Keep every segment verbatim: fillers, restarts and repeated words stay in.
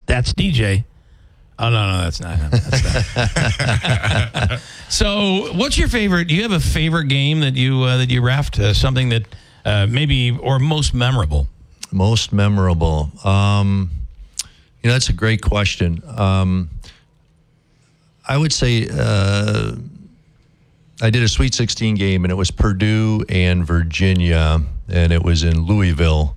That's D J. Oh, no, no, that's not him. That's not. So what's your favorite? Do you have a favorite game that you uh, that you reffed? Uh, something that uh, maybe, or most memorable? Most memorable. Um, you know, that's a great question. Um, I would say uh, I did a Sweet sixteen game, and it was Purdue and Virginia, and it was in Louisville.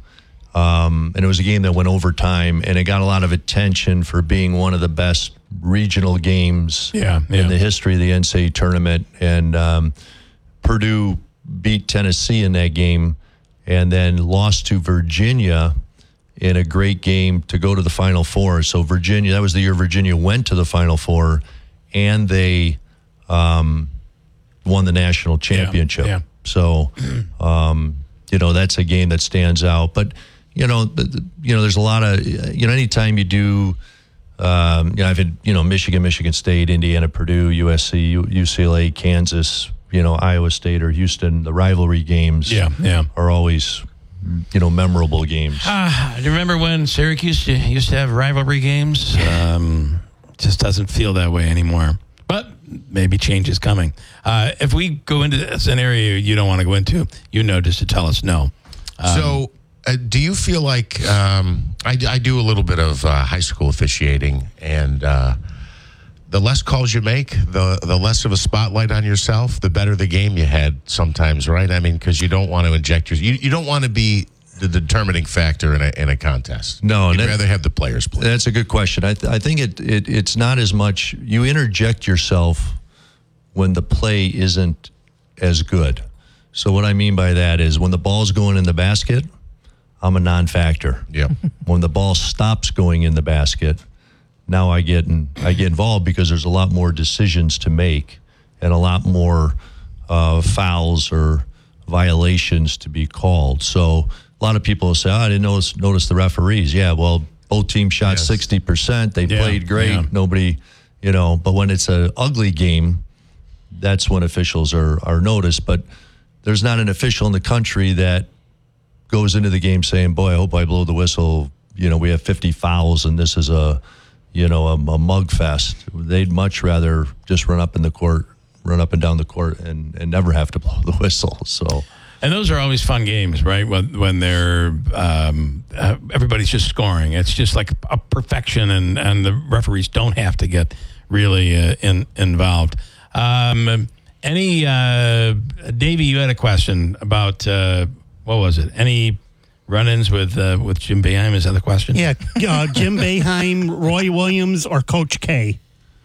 Um, and it was a game that went overtime, and it got a lot of attention for being one of the best regional games yeah, yeah. in the history of the N C double A tournament. And um, Purdue beat Tennessee in that game and then lost to Virginia in a great game to go to the Final Four. So Virginia, that was the year Virginia went to the Final Four, and they um, won the national championship. Yeah, yeah. So, um, you know, that's a game that stands out. But You know, the, the, you know, there's a lot of, you know, anytime you do, um, you know, I've had, you know, Michigan, Michigan State, Indiana, Purdue, U S C, U, U C L A, Kansas, you know, Iowa State or Houston, the rivalry games yeah, yeah. are always, you know, memorable games. Uh, do you remember when Syracuse used to have rivalry games? Um, just doesn't feel that way anymore. But maybe change is coming. Uh, if we go into this, an area you don't want to go into, you know, just to tell us no. Um, so... Uh, do you feel like um, I, I do a little bit of uh, high school officiating, and uh, the less calls you make, the the less of a spotlight on yourself, the better the game you had sometimes, right? I mean, because you don't want to inject your, you, you don't want to be the determining factor in a in a contest. No, you'd that, rather have the players play. That's a good question. I th- I think it, it it's not as much you interject yourself when the play isn't as good. So what I mean by that is when the ball's going in the basket, I'm a non-factor. Yep. When the ball stops going in the basket, now I get in, I get involved because there's a lot more decisions to make and a lot more uh, fouls or violations to be called. So a lot of people will say, oh, I didn't notice, notice the referees. Yeah, well, both teams shot yes. sixty percent. They yeah, played great. Yeah. Nobody, you know, but when it's an ugly game, that's when officials are, are noticed. But there's not an official in the country that goes into the game saying, boy, I hope I blow the whistle. You know, we have fifty fouls and this is a, you know, a, a mug fest. They'd much rather just run up in the court, run up and down the court and, and never have to blow the whistle. So, and those are always fun games, right? When, when they're, um, uh, everybody's just scoring. It's just like a perfection and, and the referees don't have to get really uh, in, involved. Um, any, uh, Davey, you had a question about, uh, what was it? Any run-ins with uh, with Jim Boeheim? Is that the question? Yeah, uh, Jim Boeheim, Roy Williams, or Coach K?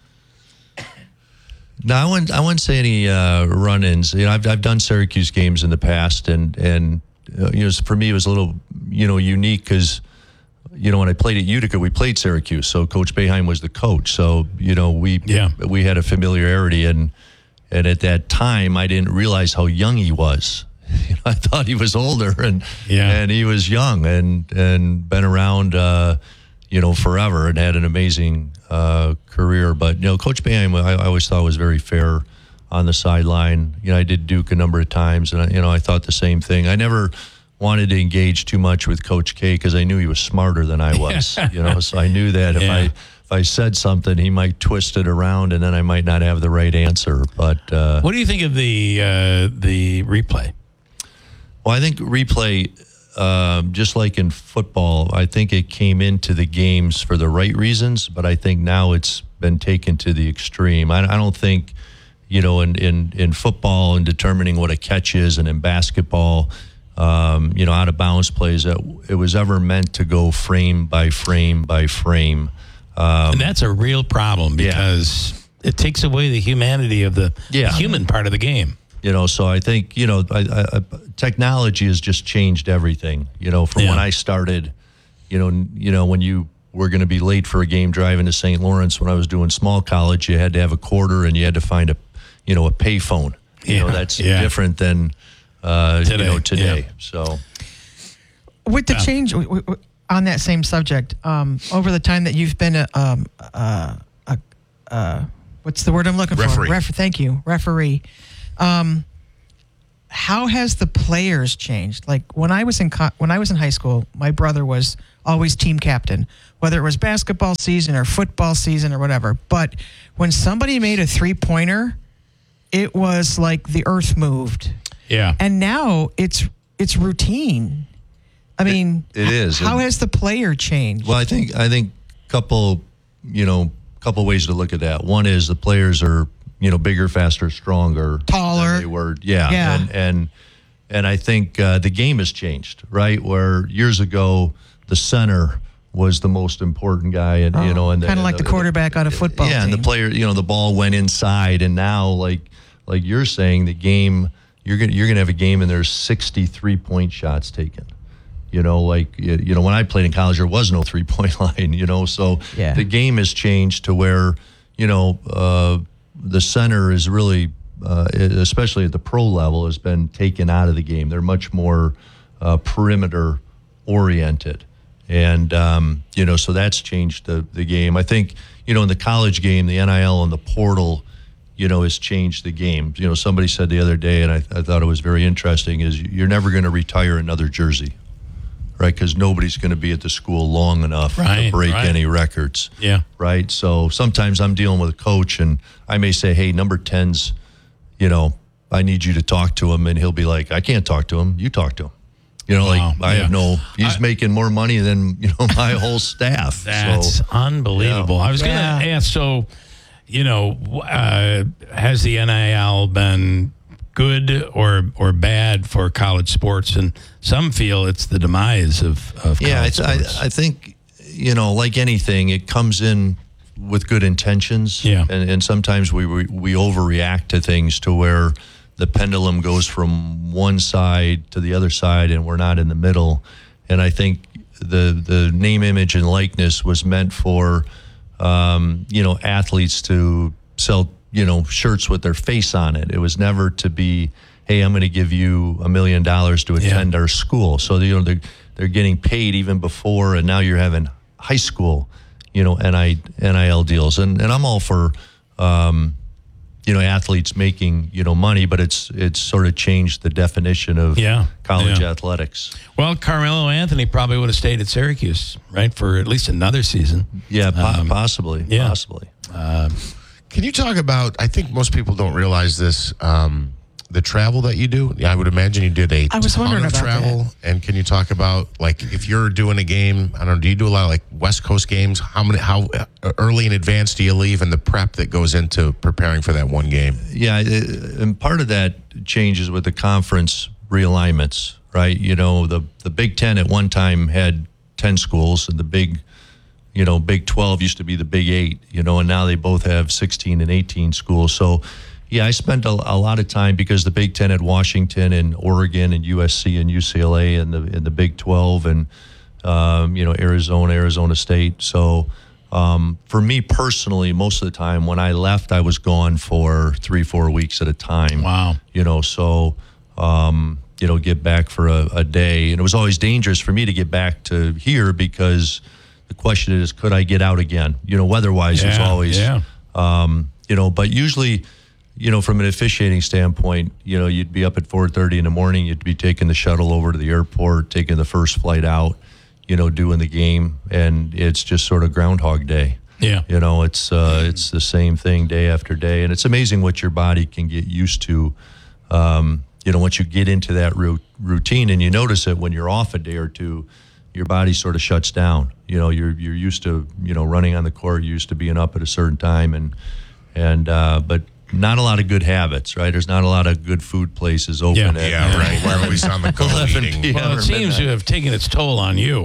No, I wouldn't. I wouldn't say any uh, run-ins. You know, I've I've done Syracuse games in the past, and and uh, you know, for me it was a little you know unique because you know when I played at Utica, we played Syracuse, so Coach Boeheim was the coach. So you know we yeah. we had a familiarity, and and at that time I didn't realize how young he was. You know, I thought he was older, and yeah. and he was young, and and been around, uh, you know, forever, and had an amazing uh, career. But you know, Coach Boeheim, I, I always thought was very fair on the sideline. You know, I did Duke a number of times, and I, you know, I thought the same thing. I never wanted to engage too much with Coach K because I knew he was smarter than I was. You know, so I knew that if yeah. I if I said something, he might twist it around, and then I might not have the right answer. But uh, what do you think of the uh, the replay? Well, I think replay, um, just like in football, I think it came into the games for the right reasons, but I think now it's been taken to the extreme. I, I don't think, you know, in, in, in football and determining what a catch is, and in basketball, um, you know, out of bounds plays, that it was ever meant to go frame by frame by frame. Um, and that's a real problem because yeah. it takes away the humanity of the yeah. human part of the game. You know, so I think, you know, I, I, technology has just changed everything, you know, from yeah. when I started, you know, you know, when you were going to be late for a game driving to Saint Lawrence, when I was doing small college, you had to have a quarter and you had to find a, you know, a pay phone. You yeah. know, that's yeah. different than, uh, today. you know, today. Yeah. So. With the wow. change, w- w- on that same subject, um, over the time that you've been a, um, uh, a, uh, what's the word I'm looking Referee. for? Referee. Thank you. Referee. Um, how has the players changed? Like when I was in co- when I was in high school, my brother was always team captain, whether it was basketball season or football season or whatever. But when somebody made a three-pointer, it was like the earth moved. Yeah. And now it's it's routine. I mean, it is. How And- has the player changed? Well, I think I think couple, you know, couple ways to look at that. One is the players are, you know, bigger, faster, stronger, Taller. than they were. Yeah, Yeah. and and and I think uh, the game has changed, right? Where years ago the center was the most important guy, and you know, and kind of like the quarterback on a football yeah, team. and the player, you know, the ball went inside, and now like like you're saying, the game you're gonna you're gonna have a game, and there's sixty-three point shots taken. You know, like, you know, when I played in college, there was no three-point line, you know, so Yeah. the game has changed to where, you know, uh, the center is really, uh, especially at the pro level, has been taken out of the game. They're much more uh, perimeter oriented. And, um, you know, so that's changed the, the game. I think, you know, in the college game, the N I L and the portal, you know, has changed the game. You know, somebody said the other day, and I, I thought it was very interesting, is you're never going to retire another jersey. Right, because nobody's going to be at the school long enough Right, to break right. any records. Yeah. Right. So sometimes I'm dealing with a coach, and I may say, "Hey, number ten's, you know, I need you to talk to him," and he'll be like, "I can't talk to him. You talk to him." You know, Wow, like I yeah. have no. He's I- making more money than, you know, my whole staff. That's so, unbelievable. yeah. I was Yeah. going to ask, so, you know, uh, has the N I L been good or or bad for college sports? And some feel it's the demise of, of yeah, I, college th- sports. I, I think, you know, like anything, it comes in with good intentions. Yeah. And, and sometimes we, we we overreact to things to where the pendulum goes from one side to the other side, and we're not in the middle. And I think the the name, image, and likeness was meant for, um, you know, athletes to sell, you know, shirts with their face on it. It was never to be, hey, I'm going to give you a million dollars to attend our school. So, you know, they're, they're getting paid even before, and now you're having high school, you know, N I L deals. And, and I'm all for, um, you know, athletes making, you know, money, but it's it's sort of changed the definition of Yeah, college yeah. athletics. Well, Carmelo Anthony probably would have stayed at Syracuse, right, for at least another season. Yeah, po- Um, possibly, yeah. possibly. Can you talk about, I think most people don't realize this, um, the travel that you do? Yeah, I would imagine you did a I was ton wondering of about travel. And can you talk about, like, if you're doing a game, I don't know, do you do a lot of, like, West Coast games? How many, how early in advance do you leave, and the prep that goes into preparing for that one game? Yeah, it- and part of that changes with the conference realignments, right? You know, the the Big Ten at one time had ten schools, and the Big, you know, Big twelve used to be the Big Eight, you know, and now they both have sixteen and eighteen schools. So, yeah, I spent a, a lot of time, because the Big Ten had Washington and Oregon and U S C and U C L A, and the in the Big twelve, and um, you know, Arizona, Arizona State. So. Um, for me personally, most of the time when I left, I was gone for three, four weeks at a time. Wow. You know, so, um, you know, get back for a, a day. And it was always dangerous for me to get back to here, because the question is, could I get out again? You know, weather-wise is Yeah, always, yeah. um, you know, but usually, you know, from an officiating standpoint, you know, you'd be up at four thirty in the morning, you'd be taking the shuttle over to the airport, taking the first flight out, you know, doing the game, and it's just sort of Groundhog Day. Yeah. You know, it's uh, it's the same thing day after day, and it's amazing what your body can get used to. Um, you know, once you get into that ru- routine, and you notice it when you're off a day or two, your body sort of shuts down. You know, you're you're used to, you know, running on the court, you're used to being up at a certain time, and and uh, but not a lot of good habits, right? There's not a lot of good food places open. Yeah. at, Yeah, you know, right. We're always on the go eleven eating. p.m. Well, or it seems to midnight. have taken its toll on you.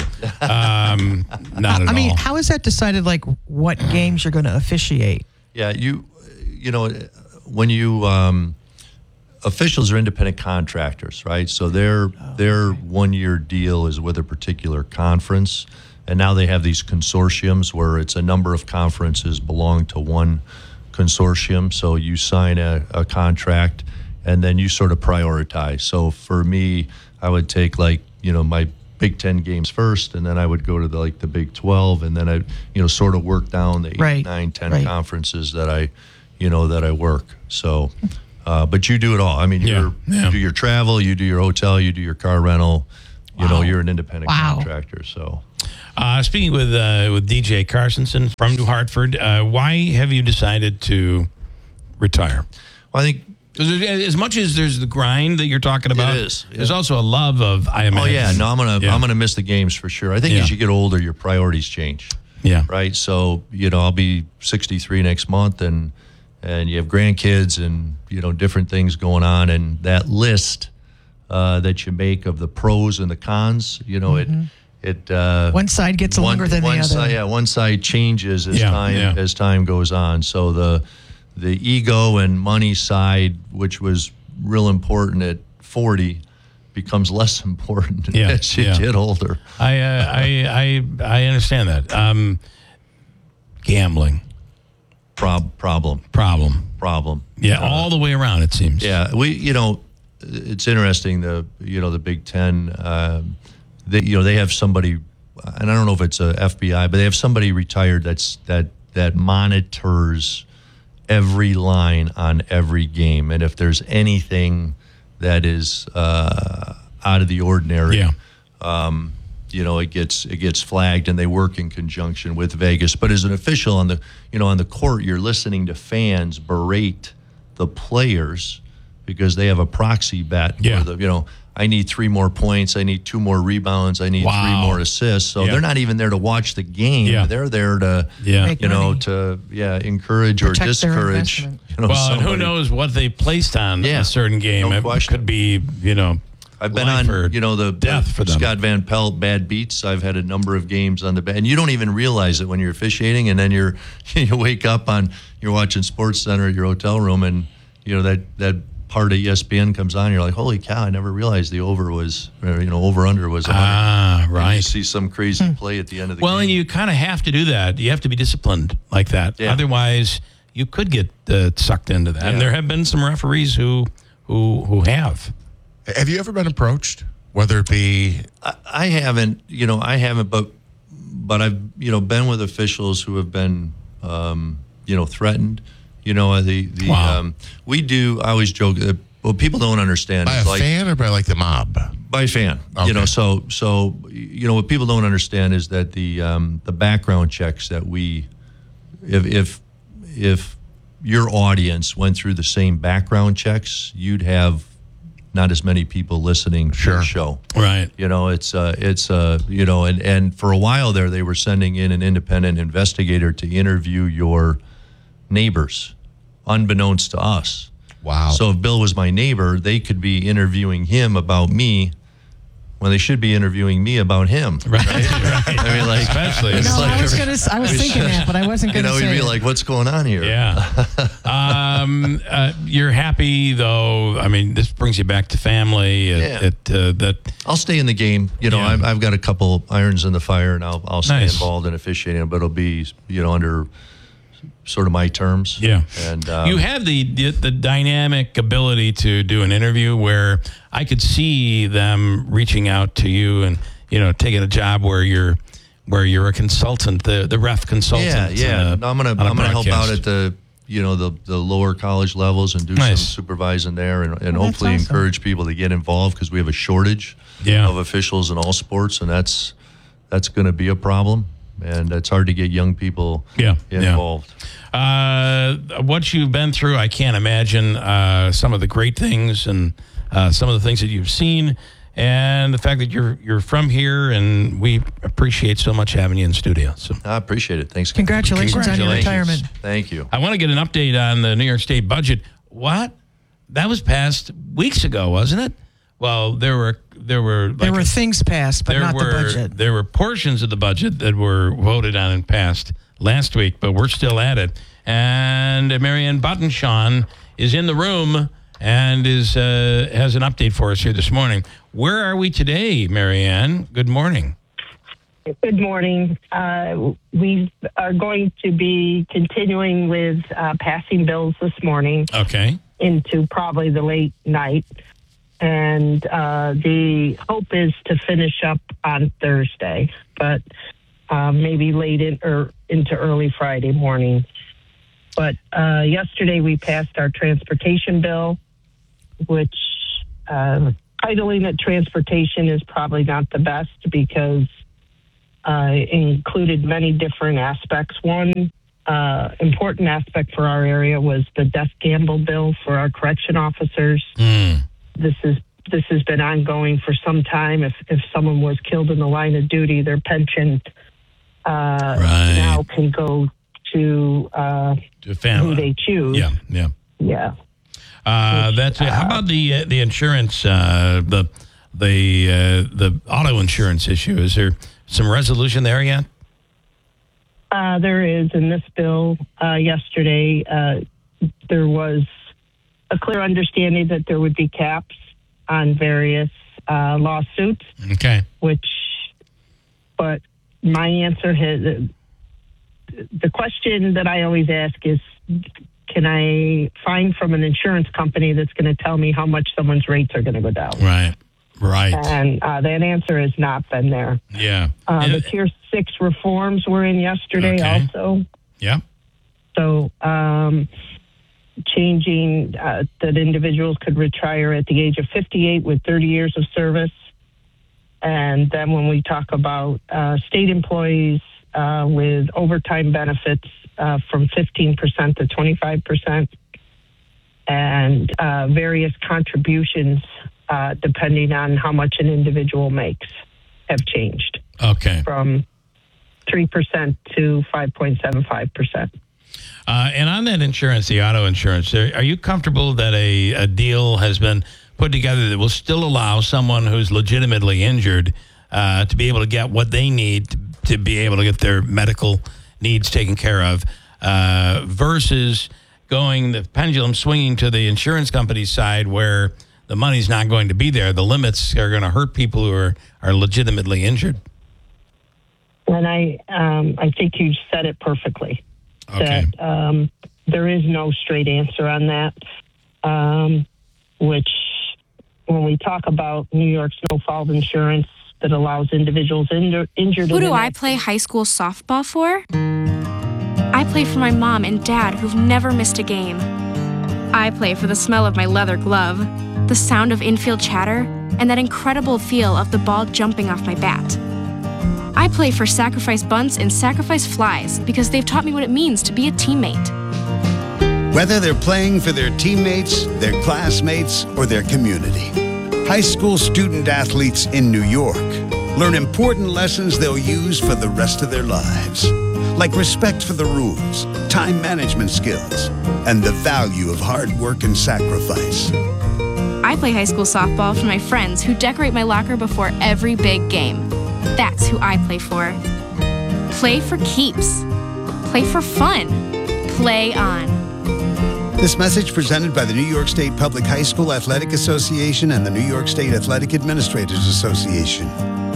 Um, not at I mean, all. how is that decided, like, what games you're going to officiate? Yeah, you, you know, when you um, officials are independent contractors, right? So their their one year deal is with a particular conference, and now they have these consortiums where it's a number of conferences belong to one consortium. So you sign a, a contract, and then you sort of prioritize. So for me, I would take, like, you know, my Big Ten games first, and then I would go to the, like the Big twelve, and then I, you know, sort of work down the eight, Right, nine, ten right. conferences that I, you know, that I work. So, uh, but you do it all. I mean, Yeah, you're, yeah. you do your travel, you do your hotel, you do your car rental. You know, Wow. you're an independent Wow. contractor. So, Uh, speaking with uh, with D J Carsonson from New Hartford, uh, why have you decided to retire? Well, I think 'Cause as much as there's the grind that you're talking about, is, yeah. there's also a love of, I oh imagine. yeah, no, I'm gonna Yeah. I'm gonna miss the games for sure. I think Yeah. as you get older, your priorities change. Yeah. Right. So you know, I'll be sixty-three next month, and and you have grandkids, and you know, different things going on, and that list uh, that you make of the pros and the cons, you know, Mm-hmm. it it uh, One side gets one, longer than one the other. Side, yeah, one side changes as Yeah, time yeah. as time goes on. So the the ego and money side, which was real important at forty, becomes less important Yeah, as you yeah. get older. I, uh, I, I, I understand that. Um, gambling, Prob- problem, problem. problem. Yeah, all the way around, it seems. Yeah, we, you know, it's interesting. The, you know, the Big Ten, um, they, you know, they have somebody, and I don't know if it's a F B I, but they have somebody retired that's that that monitors every line on every game, and if there's anything that is uh, out of the ordinary, Yeah. um, you know, it gets it gets flagged, and they work in conjunction with Vegas. But as an official on the, you know, on the court, you're listening to fans berate the players because they have a proxy bet. Yeah. For the, you know, I need three more points. I need two more rebounds. I need Wow. three more assists. So Yeah. they're not even there to watch the game. Yeah. They're there to, Yeah. Make you know, money. to yeah, encourage or Protect their discourage. investment. You know, Well, and who somebody. knows what they placed on Yeah, a certain game? no it question. could be, you know, I've been life on, or you know, the, death the for them. Scott Van Pelt bad beats. I've had a number of games on the bad, and you don't even realize it when you're officiating, and then you're you wake up on you're watching Sports Center at your hotel room, and you know that that part of E S P N comes on. You're like, holy cow! I never realized the over was, or, you know, over under was. one hundred. Ah, And you right. see some crazy play at the end of the Well, game. and you kind of have to do that. You have to be disciplined like that. Yeah. Otherwise, you could get uh, sucked into that. And Yeah. there have been some referees who who who have. Have you ever been approached, whether it be I, I haven't, you know, I haven't, but but I've, you know, been with officials who have been, um, you know, threatened. You know, the the Wow. um, we do. I always joke. Uh, what people don't understand by is a like fan or by like the mob? by fan. Okay. You know, so so you know what people don't understand is that the um, the background checks that we, if if if your audience went through the same background checks, you'd have not as many people listening to Sure. the show. Right. You know, it's uh, it's uh, you know, and and for a while there, they were sending in an independent investigator to interview your neighbors, unbeknownst to us. Wow. So if Bill was my neighbor, they could be interviewing him about me when they should be interviewing me about him. Right. right. I mean, like, Especially. it's No, like, I was gonna. s- I was thinking that, but I wasn't you gonna know, say you'd be it. like, what's going on here? Yeah. um, uh, you're happy though. I mean, this brings you back to family. It, Yeah. it, uh, that I'll stay in the game. You know, Yeah. I've, I've got a couple irons in the fire, and I'll I'll stay Nice. involved in officiating, but it'll be, you know, under sort of my terms. Yeah. And um, you have the, the the dynamic ability to do an interview where I could see them reaching out to you and, you know, taking a job where you're where you're a consultant, the the ref consultant. yeah, yeah. on a- No, I'm gonna on a I'm gonna help out broadcast. at the you know the the lower college levels and do Nice. some supervising there, and, and Oh, that's hopefully awesome. encourage people to get involved because we have a shortage Yeah. of officials in all sports, and that's that's going to be a problem, and it's hard to get young people Yeah, yeah. involved. Uh, what you've been through, I can't imagine uh, some of the great things and uh, some of the things that you've seen, and the fact that you're you're from here, and we appreciate so much having you in studio. So I appreciate it. Thanks. Congratulations on your Congratulations. retirement. Thank you. I want to get an update on the New York State budget. What? That was passed weeks ago, wasn't it? Well, there were there were like There were things passed, but there not were the budget. there were portions of the budget that were voted on and passed last week, but we're still at it. And Marianne Buttonshawn is in the room and is uh, has an update for us here this morning. Where are we today, Marianne? Good morning. Good morning. Uh, we are going to be continuing with uh, passing bills this morning Okay. into probably the late night. And uh, the hope is to finish up on Thursday, but uh, maybe late in, or into early Friday morning. But uh, yesterday we passed our transportation bill, which uh, titling it transportation is probably not the best because uh, included many different aspects. One uh, important aspect for our area was the death gamble bill for our correction officers. Mm. This is this has been ongoing for some time. If if someone was killed in the line of duty, their pension uh, Right. now can go to uh, To who family. they choose. Yeah, yeah. Yeah. Uh, that's it. How about the uh, the insurance, uh, the the uh, the auto insurance issue? Is there some resolution there yet? Uh, there is in this bill uh, yesterday. Uh, there was a clear understanding that there would be caps on various uh, lawsuits, Okay. which, but my answer has, the question that I always ask is, can I find from an insurance company that's going to tell me how much someone's rates are going to go down? Right. Right. And uh, that answer has not been there. Yeah. Uh, the And- Tier six reforms were in yesterday Okay. also. yeah. So um, changing uh, that individuals could retire at the age of fifty-eight with thirty years of service. And then when we talk about uh, state employees uh, with overtime benefits uh, from fifteen percent to twenty-five percent, and uh, various contributions uh, depending on how much an individual makes have changed Okay. from three percent to five point seven five percent. Uh, and on that insurance, the auto insurance, are are you comfortable that a, a deal has been put together that will still allow someone who's legitimately injured uh, to be able to get what they need to, to be able to get their medical needs taken care of uh, versus going the pendulum swinging to the insurance company's side where the money's not going to be there? The limits are going to hurt people who are, are legitimately injured. And I, um, I think you said it perfectly. Okay. That um, there is no straight answer on that. Um, which, when we talk about New York's no-fault insurance that allows individuals injur- injured, Who in do an I play high school softball for? I play for my mom and dad who've never missed a game. I play for the smell of my leather glove, the sound of infield chatter, and that incredible feel of the ball jumping off my bat. I play for Sacrifice Bunts and Sacrifice Flies because they've taught me what it means to be a teammate. Whether they're playing for their teammates, their classmates, or their community, high school student athletes in New York learn important lessons they'll use for the rest of their lives, like respect for the rules, time management skills, and the value of hard work and sacrifice. I play high school softball for my friends who decorate my locker before every big game. That's who I play for. Play for keeps. Play for fun. Play on. This message presented by the New York State Public High School Athletic Association and the New York State Athletic Administrators Association.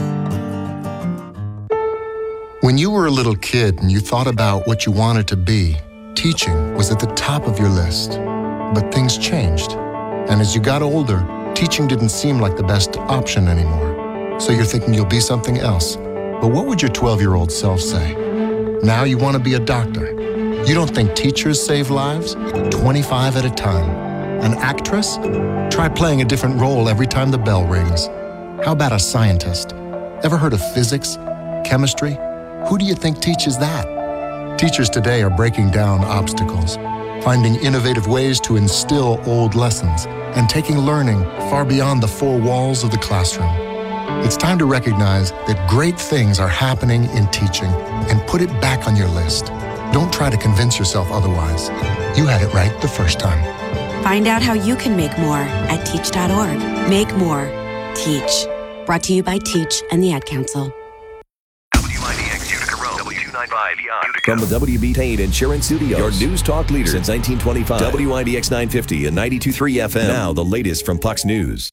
When you were a little kid and you thought about what you wanted to be, teaching was at the top of your list. But things changed. And as you got older, teaching didn't seem like the best option anymore. So you're thinking you'll be something else. But what would your twelve-year-old self say? Now you want to be a doctor. You don't think teachers save lives? twenty-five at a time. An actress? Try playing a different role every time the bell rings. How about a scientist? Ever heard of physics? Chemistry? Who do you think teaches that? Teachers today are breaking down obstacles, finding innovative ways to instill old lessons, and taking learning far beyond the four walls of the classroom. It's time to recognize that great things are happening in teaching and put it back on your list. Don't try to convince yourself otherwise. You had it right the first time. Find out how you can make more at teach dot org. Make more. Teach. Brought to you by Teach and the Ad Council. W I D X Utica Road, W two ninety-five Utica. From the W B Tate Insurance Studios, your news talk leader since nineteen twenty-five. W I D X nine fifty and ninety-two point three F M. Now the latest from Fox News.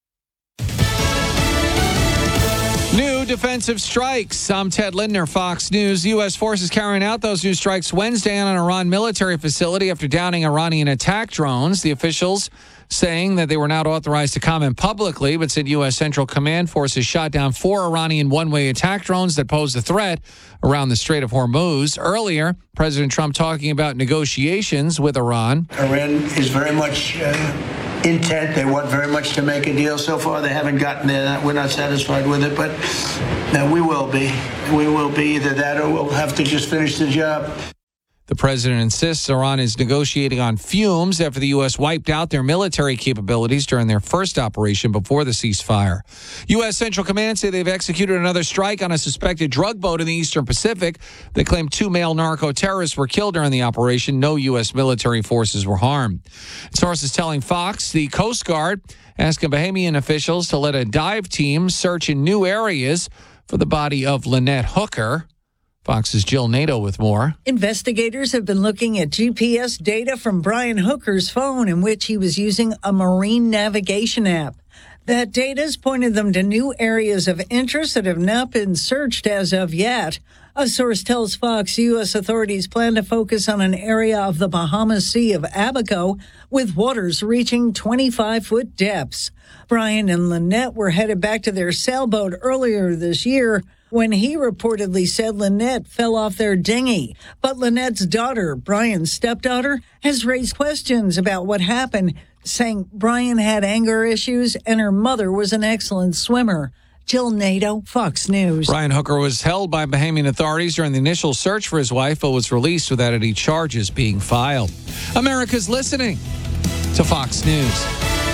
New defensive strikes. I'm Ted Lindner, Fox News. U S forces carrying out those new strikes Wednesday on an Iran military facility after downing Iranian attack drones. The officials saying that they were not authorized to comment publicly, but said U S Central Command forces shot down four Iranian one-way attack drones that posed a threat around the Strait of Hormuz. Earlier, President Trump talking about negotiations with Iran. Iran is very much uh, intent. They want very much to make a deal. So far, they haven't gotten there. We're not satisfied with it, but no, we will be. We will be either that or we'll have to just finish the job. The president insists Iran is negotiating on fumes after the U S wiped out their military capabilities during their first operation before the ceasefire. U S Central Command say they've executed another strike on a suspected drug boat in the Eastern Pacific. They claim two male narco-terrorists were killed during the operation. No U S military forces were harmed. Sources telling Fox the Coast Guard asking Bahamian officials to let a dive team search in new areas for the body of Lynette Hooker. Fox's Jill Nato with more. Investigators have been looking at G P S data from Brian Hooker's phone in which he was using a marine navigation app. That data's pointed them to new areas of interest that have not been searched as of yet. A source tells Fox U S authorities plan to focus on an area of the Bahamas Sea of Abaco with waters reaching twenty-five foot depths. Brian and Lynette were headed back to their sailboat earlier this year when he reportedly said Lynette fell off their dinghy. But Lynette's daughter, Brian's stepdaughter, has raised questions about what happened, saying Brian had anger issues and her mother was an excellent swimmer. Jill Nato, Fox News. Brian Hooker was held by Bahamian authorities during the initial search for his wife, but was released without any charges being filed. America's listening to Fox News.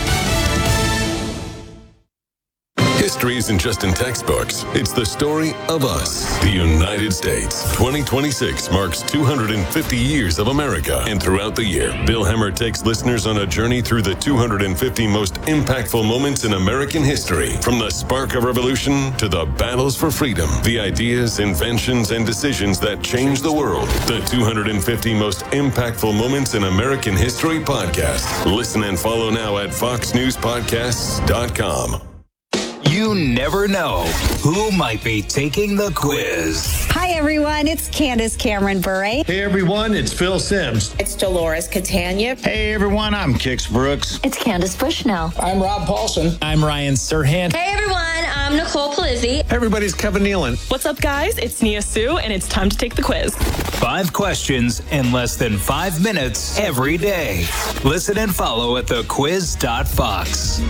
History isn't just in textbooks. It's the story of us, the United States. twenty twenty-six marks two hundred fifty years of America. And throughout the year, Bill Hemmer takes listeners on a journey through the two hundred fifty most impactful moments in American history. From the spark of revolution to the battles for freedom, the ideas, inventions, and decisions that changed the world. The two hundred fifty most impactful moments in American history podcast. Listen and follow now at fox news podcasts dot com. You never know who might be taking the quiz. Hi, everyone. It's Candace Cameron Bure. Hey, everyone. It's Phil Sims. It's Dolores Catania. Hey, everyone. I'm Kix Brooks. It's Candace Bushnell. I'm Rob Paulson. I'm Ryan Serhant. Hey, everyone. I'm Nicole Palizzi. Hey, everybody's Kevin Nealon. What's up, guys? It's Nia Sue, and it's time to take the quiz. Five questions in less than five minutes every day. Listen and follow at the quiz dot fox.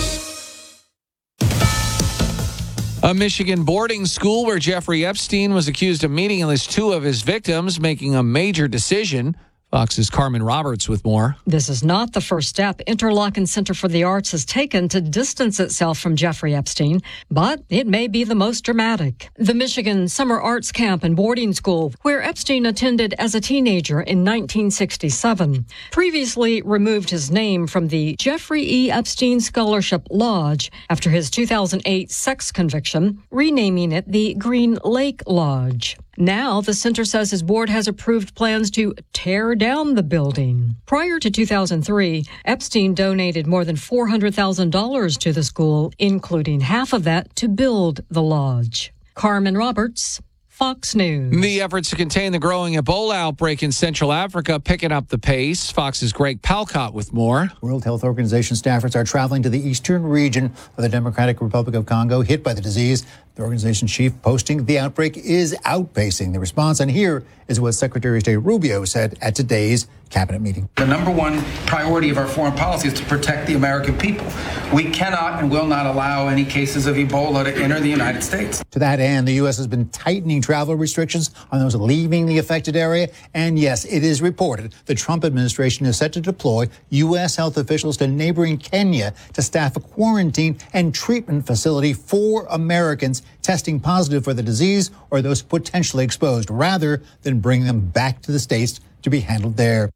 A Michigan boarding school where Jeffrey Epstein was accused of meeting at least two of his victims, making a major decision. Fox's Carmen Roberts with more. This is not the first step Interlochen Center for the Arts has taken to distance itself from Jeffrey Epstein, but it may be the most dramatic. The Michigan Summer Arts Camp and Boarding School, where Epstein attended as a teenager in nineteen sixty-seven, previously removed his name from the Jeffrey E. Epstein Scholarship Lodge after his two thousand eight sex conviction, renaming it the Green Lake Lodge. Now, the center says his board has approved plans to tear down the building. Prior to two thousand three, Epstein donated more than four hundred thousand dollars to the school, including half of that to build the lodge. Carmen Roberts, Fox News. The efforts to contain the growing Ebola outbreak in Central Africa picking up the pace. Fox's Greg Palcott with more. World Health Organization staffers are traveling to the eastern region of the Democratic Republic of Congo hit by the disease. The organization's chief posting the outbreak is outpacing the response. And here is what Secretary of State Rubio said at today's cabinet meeting. The number one priority of our foreign policy is to protect the American people. We cannot and will not allow any cases of Ebola to enter the United States. To that end, the U S has been tightening travel restrictions on those leaving the affected area. And yes, it is reported the Trump administration is set to deploy U S health officials to neighboring Kenya to staff a quarantine and treatment facility for Americans testing positive for the disease or those potentially exposed, rather than bring them back to the States to be handled there.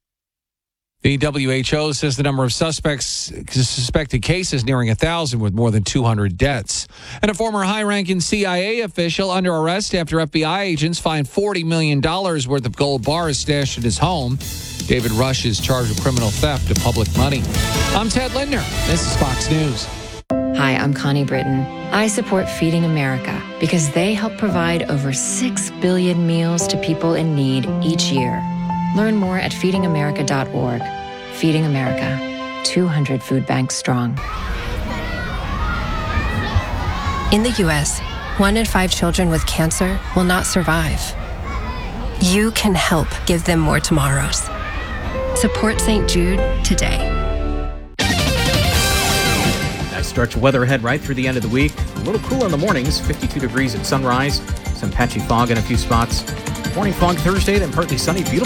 The W H O says the number of suspects, suspected cases nearing one thousand with more than two hundred deaths. And a former high-ranking C I A official under arrest after F B I agents find forty million dollars worth of gold bars stashed at his home. David Rush is charged with criminal theft of public money. I'm Ted Lindner. This is Fox News. Hi, I'm Connie Britton. I support Feeding America because they help provide over six billion meals to people in need each year. Learn more at feeding america dot org. Feeding America, two hundred food banks strong. In the U S, one in five children with cancer will not survive. You can help give them more tomorrows. Support Saint Jude today. Stretch of weather ahead right through the end of the week. A little cool in the mornings, fifty-two degrees at sunrise. Some patchy fog in a few spots. Morning fog Thursday, then partly sunny, beautiful.